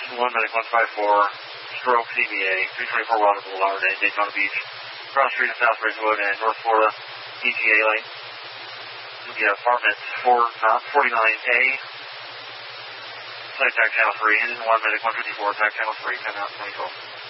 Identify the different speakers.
Speaker 1: 1 Medic 154, stroke CBA, 324 Wilder Boulevard and Daytona Beach, Cross Street of South Ridgewood and North Florida, ETA lane. We have apartment 49A, site tag channel 3, engine 1 Medic 154, tag channel 3, 10 out 2012.